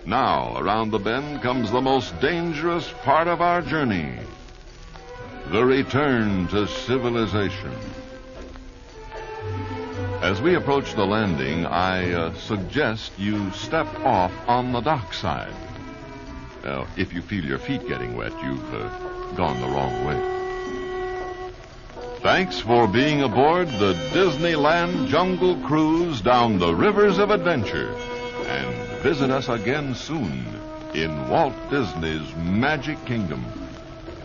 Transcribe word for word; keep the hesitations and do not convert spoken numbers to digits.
Now, around the bend comes the most dangerous part of our journey. The return to civilization. As we approach the landing, I uh, suggest you step off on the dock side. Now, if you feel your feet getting wet, you've uh, gone the wrong way. Thanks for being aboard the Disneyland Jungle Cruise down the rivers of adventure. And visit us again soon in Walt Disney's Magic Kingdom.